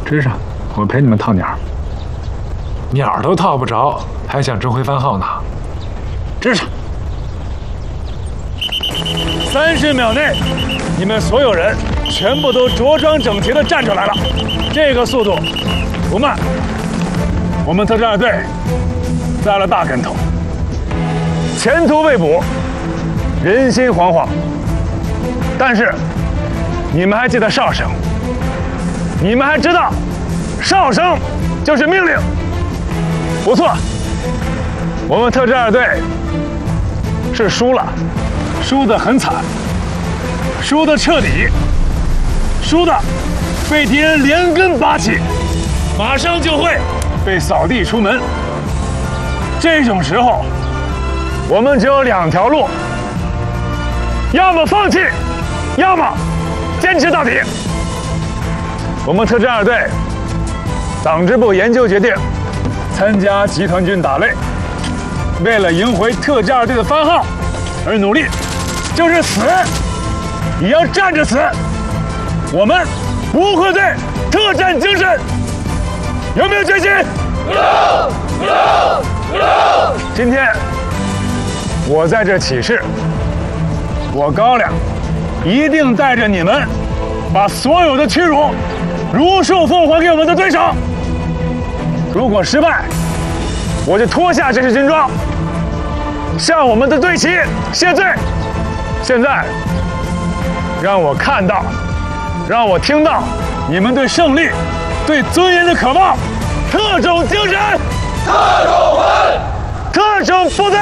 支上，我陪你们套鸟。 鸟都套不着，还想争回番号呢？ 支上。 30秒内，你们所有人全部都着装整齐地站出来了。这个速度不慢。我们特战二队栽了大跟头，前途未卜，人心惶惶。但是你们还记得哨声？你们还知道哨声就是命令？不错，我们特战二队是输了。 输得很惨，输得彻底，输得被敌人连根拔起，马上就会被扫地出门。这种时候，我们只有2条路：要么放弃，要么坚持到底。我们特战二队党支部研究决定，参加集团军打擂，为了赢回特战二队的番号而努力。 就是死，也要站着死。我们不会对特战精神，有没有决心？有。今天我在这起誓，我高粱一定带着你们，把所有的屈辱如数奉还给我们的对手。如果失败，我就脱下这身军装，向我们的队旗谢罪。 现在，让我看到，让我听到你们对胜利、对尊严的渴望。特种精神，特种魂，特种部队。